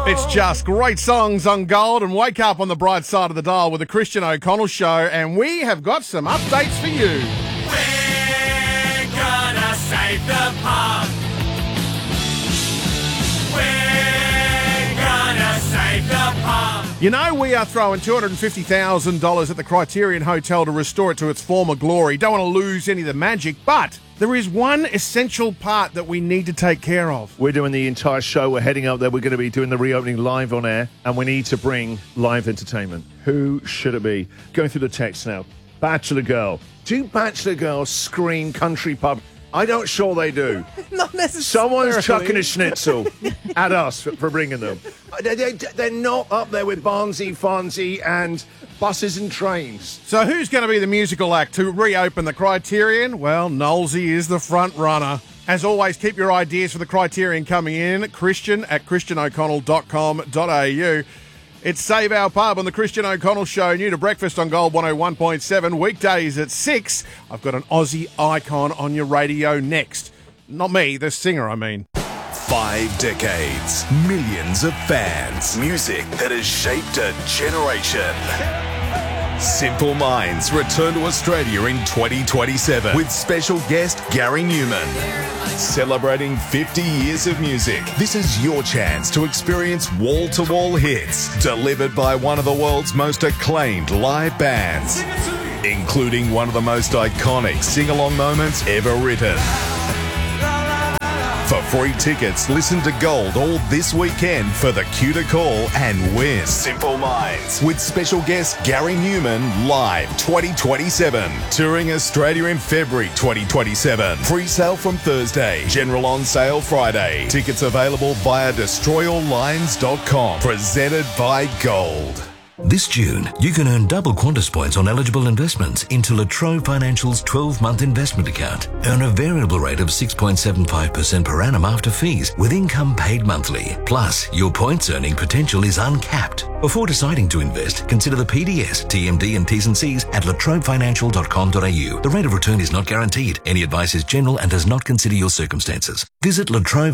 It's just great songs on Gold, and wake up on the bright side of the dial with the Christian O'Connell Show, and we have got some updates for you. We're gonna save the pub. We're gonna save the pub. You know, we are throwing $250,000 at the Criterion Hotel to restore it to its former glory. Don't want to lose any of the magic, but there is one essential part that we need to take care of. We're doing the entire show. We're heading up there. We're going to be doing the reopening live on air, and we need to bring live entertainment. Who should it be? Going through the text now. Bachelor Girl. Do Bachelor Girls scream country pub? I don't sure they do. Not necessarily. Someone's chucking a schnitzel at us for bringing them. They're not up there with Barnsey, Fonzie and buses and trains. So who's going to be the musical act to reopen the Criterion? Well, Knowlesy is the front runner. As always, keep your ideas for the Criterion coming in. Christian@christianoconnell.com.au. It's Save Our Pub on the Christian O'Connell Show, new to breakfast on Gold 101.7, weekdays at 6. I've got an Aussie icon on your radio next. Not me, the singer, I mean. 5 decades, millions of fans, music that has shaped a generation. Simple Minds return to Australia in 2027 with special guest Gary Newman. Celebrating 50 years of music, this is your chance to experience wall-to-wall hits delivered by one of the world's most acclaimed live bands, including one of the most iconic sing-along moments ever written. For free tickets, listen to Gold all this weekend for the cue to call and win. Simple Minds with special guest Gary Newman live 2027. Touring Australia in February 2027. Pre-sale from Thursday. General on sale Friday. Tickets available via destroyallines.com. Presented by Gold. This June, you can earn double Qantas points on eligible investments into La Trobe Financial's 12-month investment account. Earn a variable rate of 6.75% per annum after fees, with income paid monthly. Plus, your points earning potential is uncapped. Before deciding to invest, consider the PDS, TMD and T's and C's at latrobefinancial.com.au. The rate of return is not guaranteed. Any advice is general and does not consider your circumstances. Visit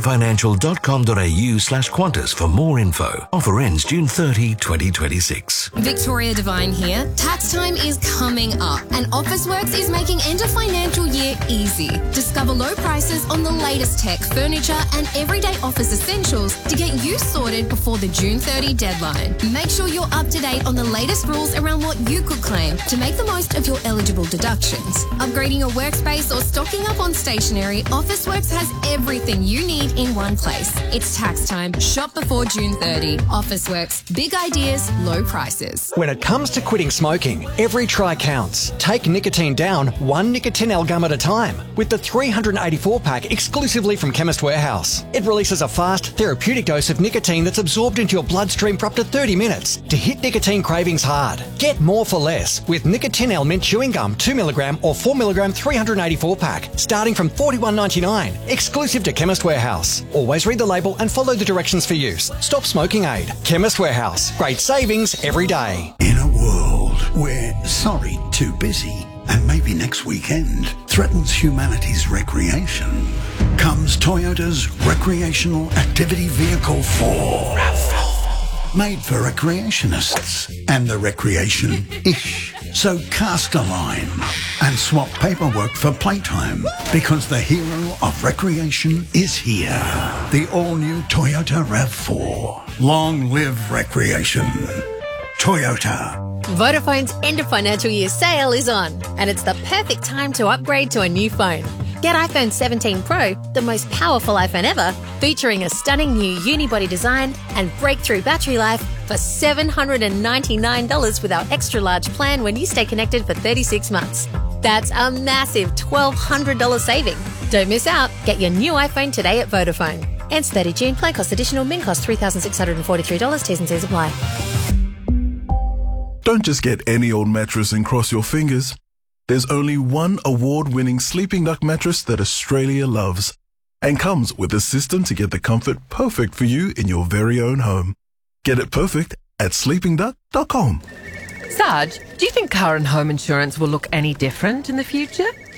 latrobefinancial.com.au/Qantas for more info. Offer ends June 30, 2026. Victoria Devine here. Tax time is coming up and Officeworks is making end of financial year easy. Discover low prices on the latest tech, furniture and everyday office essentials to get you sorted before the June 30 deadline. Make sure you're up to date on the latest rules around what you could claim to make the most of your eligible deductions. Upgrading your workspace or stocking up on stationery, Officeworks has everything you need in one place. It's tax time. Shop before June 30. Officeworks. Big ideas, low prices. When it comes to quitting smoking, every try counts. Take nicotine down one Nicotinell gum at a time with the 384-pack exclusively from Chemist Warehouse. It releases a fast, therapeutic dose of nicotine that's absorbed into your bloodstream for up to 30 minutes to hit nicotine cravings hard. Get more for less with Nicotinell Mint Chewing Gum 2mg or 4mg 384-pack starting from $41.99. Exclusive to Chemist Warehouse. Always read the label and follow the directions for use. Stop smoking aid. Chemist Warehouse. Great savings every day. In a world where sorry, too busy, and maybe next weekend threatens humanity's recreation, comes Toyota's Recreational Activity Vehicle 4. Made for recreationists and the recreation-ish. So cast a line and swap paperwork for playtime because the hero of recreation is here. The all-new Toyota RAV4. Long live recreation. Toyota. Vodafone's end of financial year sale is on, and it's the perfect time to upgrade to a new phone. Get iPhone 17 Pro, the most powerful iPhone ever, featuring a stunning new unibody design and breakthrough battery life for $799 with our extra large plan when you stay connected for 36 months. That's a massive $1,200 saving. Don't miss out. Get your new iPhone today at Vodafone. Ends 30 June. Plan cost additional. Min cost $3,643. T's and C's apply. Don't just get any old mattress and cross your fingers. There's only one award-winning Sleeping Duck mattress that Australia loves and comes with a system to get the comfort perfect for you in your very own home. Get it perfect at sleepingduck.com. Sarge, do you think car and home insurance will look any different in the future?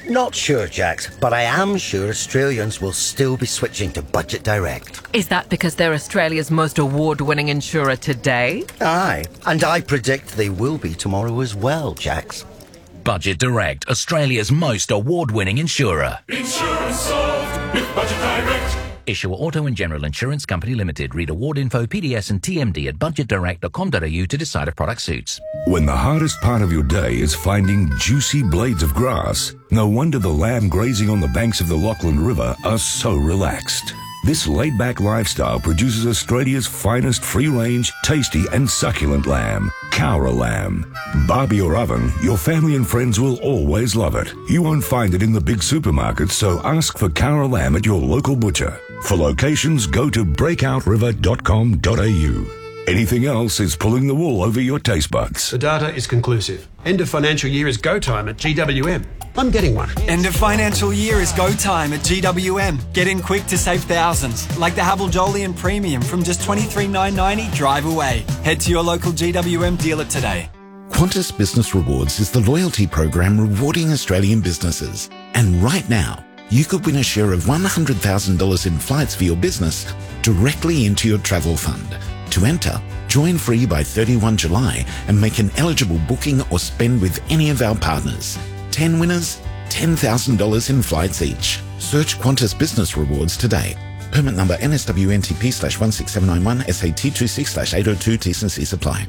Not sure, Jax, but I am sure Australians will still be switching to Budget Direct. Is that because they're Australia's most award-winning insurer today? Aye, and I predict they will be tomorrow as well, Jax. Budget Direct, Australia's most award-winning insurer. Insurance solved with Budget Direct. Issuer Auto and General Insurance Company Limited. Read award info, PDS and TMD at budgetdirect.com.au to decide if product suits. When the hardest part of your day is finding juicy blades of grass, no wonder the lamb grazing on the banks of the Lachlan River are so relaxed. This laid-back lifestyle produces Australia's finest free-range, tasty and succulent lamb, Cowra lamb. Barbie or oven, your family and friends will always love it. You won't find it in the big supermarkets, so ask for Cowra lamb at your local butcher. For locations, go to breakoutriver.com.au. Anything else is pulling the wool over your taste buds. The data is conclusive. End of financial year is go time at GWM. I'm getting one. End of financial year is go time at GWM. Get in quick to save thousands, like the Havel Jolyon Premium from just $23,990 drive away. Head to your local GWM dealer today. Qantas Business Rewards is the loyalty program rewarding Australian businesses. And right now, you could win a share of $100,000 in flights for your business directly into your travel fund. To enter, join free by 31 July and make an eligible booking or spend with any of our partners. 10 winners, $10,000 in flights each. Search Qantas Business Rewards today. Permit number NSWNTP/16791 SAT26/802 T&Cs apply.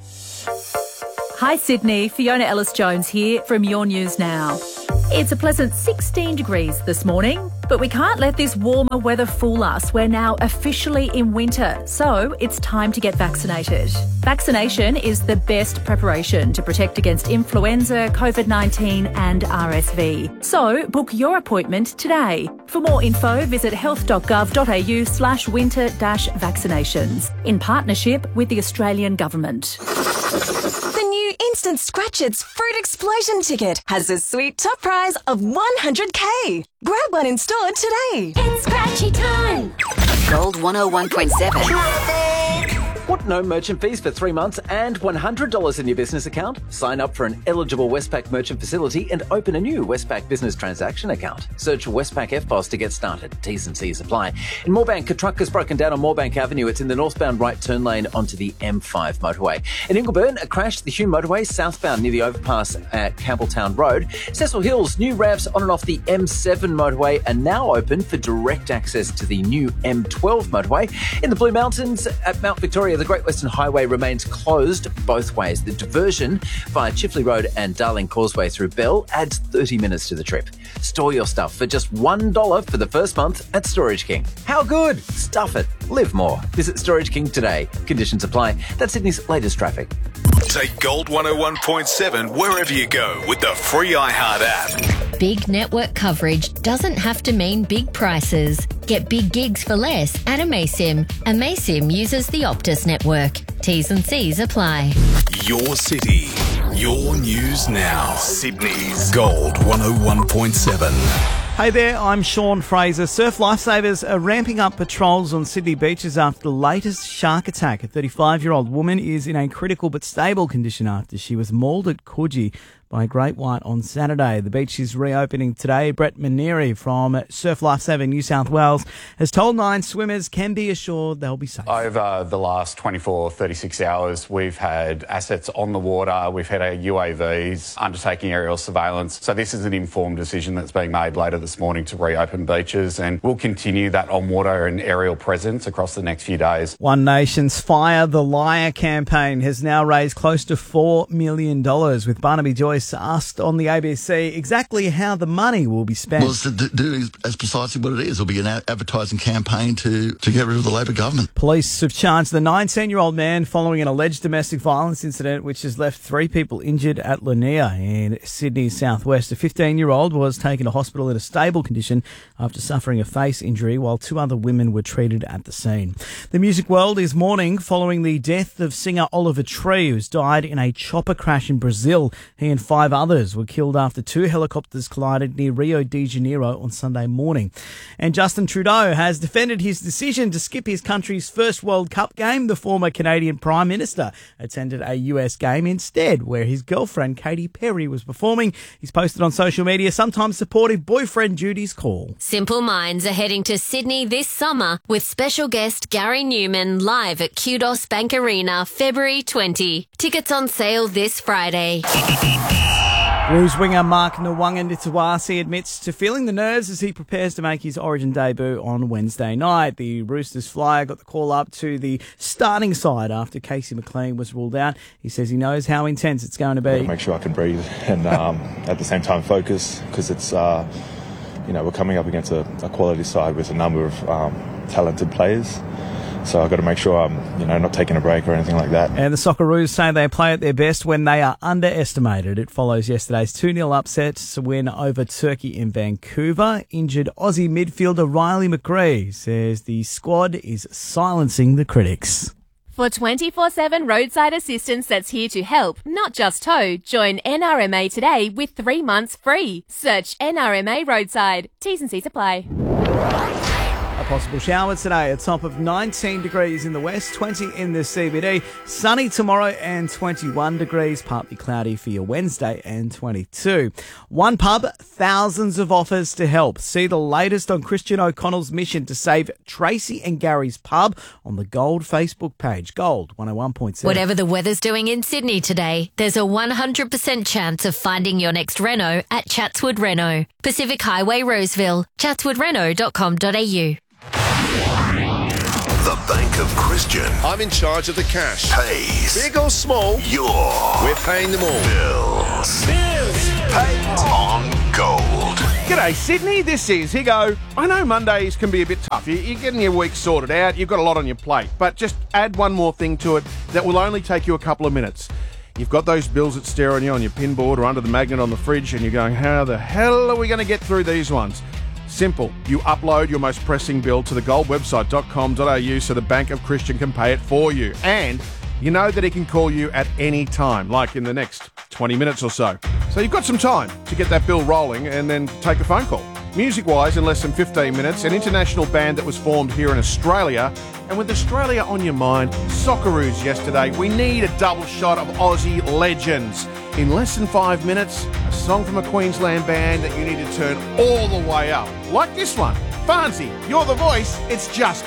Hi Sydney, Fiona Ellis-Jones here from Your News Now. It's a pleasant 16 degrees this morning, but we can't let this warmer weather fool us. We're now officially in winter, so it's time to get vaccinated. Vaccination is the best preparation to protect against influenza, COVID-19 and RSV. So book your appointment today. For more info, visit health.gov.au/winter-vaccinations in partnership with the Australian Government. The new Instant Scratchits Fruit Explosion ticket has a sweet top prize of $100K. Grab one in store today. It's Scratchy time. Gold 101.7. Want no merchant fees for 3 months and $100 in your business account? Sign up for an eligible Westpac merchant facility and open a new Westpac business transaction account. Search Westpac FBOS to get started. T's and C's apply. In Moorebank, a truck has broken down on Moorebank Avenue. It's in the northbound right turn lane onto the M5 motorway. In Ingleburn, a crash the Hume motorway southbound near the overpass at Campbelltown Road. Cecil Hills, new ramps on and off the M7 motorway are now open for direct access to the new M12 motorway. In the Blue Mountains at Mount Victoria, the Great Western Highway remains closed both ways. The diversion via Chifley Road and Darling Causeway through Bell adds 30 minutes to the trip. Store your stuff for just $1 for the first month at Storage King. How good? Stuff it. Live more. Visit Storage King today. Conditions apply. That's Sydney's latest traffic. Take Gold 101.7 wherever you go with the free iHeart app. Big network coverage doesn't have to mean big prices. Get big gigs for less at Amaysim. Amaysim uses the Optus network. T's and C's apply. Your city, your news now. Sydney's Gold 101.7. Hey there, I'm Sean Fraser. Surf lifesavers are ramping up patrols on Sydney beaches after the latest shark attack. A 35-year-old woman is in a critical but stable condition after she was mauled at Coogee by a great white on Saturday. The beach is reopening today. Brett Maneri from Surf Lifesaving New South Wales has told Nine swimmers can be assured they'll be safe. Over the last 24, 36 hours, we've had assets on the water, we've had our UAVs undertaking aerial surveillance. So this is an informed decision that's being made later this morning to reopen beaches, and we'll continue that on-water and aerial presence across the next few days. One Nation's Fire the Liar campaign has now raised close to $4 million, with Barnaby Joyce asked on the ABC exactly how the money will be spent. Well, to do is precisely what it is. It'll be an advertising campaign to get rid of the Labor government. Police have charged the 19-year-old man following an alleged domestic violence incident which has left 3 people injured at Lanier in Sydney's southwest. A 15-year-old was taken to hospital in a stable condition after suffering a face injury, while 2 other women were treated at the scene. The music world is mourning following the death of singer Oliver Tree, who's died in a chopper crash in Brazil. He and 5 others were killed after 2 helicopters collided near Rio de Janeiro on Sunday morning. And Justin Trudeau has defended his decision to skip his country's first World Cup game. The former Canadian Prime Minister attended a US game instead, where his girlfriend Katy Perry was performing. He's posted on social media, sometimes supportive boyfriend Judy's call. Simple Minds are heading to Sydney this summer with special guest Gary Newman live at Kudos Bank Arena, February 20. Tickets on sale this Friday. Blues winger Mark Nwanga-Ntawasi admits to feeling the nerves as he prepares to make his Origin debut on Wednesday night. The Roosters flyer got the call up to the starting side after Casey McLean was ruled out. He says he knows how intense it's going to be. Make sure I can breathe and at the same time focus, because it's we're coming up against a quality side with a number of talented players. So I've got to make sure I'm, not taking a break or anything like that. And the Socceroos say they play at their best when they are underestimated. It follows yesterday's 2-0 upset win over Turkey in Vancouver. Injured Aussie midfielder Riley McGree says the squad is silencing the critics. For 24/7 roadside assistance that's here to help, not just tow, join NRMA today with 3 months free. Search NRMA Roadside. T's and C's apply. A possible shower today, a top of 19 degrees in the west, 20 in the CBD. Sunny tomorrow and 21 degrees, partly cloudy for your Wednesday and 22. One pub, thousands of offers to help. See the latest on Christian O'Connell's mission to save Tracy and Gary's pub on the Gold Facebook page. Gold 101.7. Whatever the weather's doing in Sydney today, there's a 100% chance of finding your next reno at Chatswood Reno. Pacific Highway, Roseville. chatswoodreno.com.au. The Bank of Christian I'm in charge of the cash. pays. Big or small, We're paying them all. bills. Paid on Gold. G'day, Sydney. This is Higo. I know Mondays can be a bit tough. You're getting your week sorted out. You've got a lot on your plate. But just add one more thing to it that will only take you a couple of minutes. You've got those bills that stare on you on your pinboard or under the magnet on the fridge, and you're going, how the hell are we going to get through these ones? Simple. You upload your most pressing bill to the goldwebsite.com.au so the Bank of Christian can pay it for you. And you know that he can call you at any time, like in the next 20 minutes or so. So you've got some time to get that bill rolling and then take a phone call. Music-wise, in less than 15 minutes, an international band that was formed here in Australia. And with Australia on your mind, Socceroos yesterday, we need a double shot of Aussie legends. In less than 5 minutes, a song from a Queensland band that you need to turn all the way up. Like this one. Farnsey, you're the voice, it's just